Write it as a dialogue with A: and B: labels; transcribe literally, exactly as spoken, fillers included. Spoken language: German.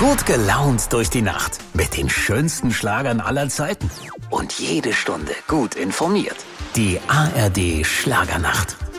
A: Gut gelaunt durch die Nacht mit den schönsten Schlagern aller Zeiten. Und jede Stunde gut informiert. Die A R D Schlagernacht.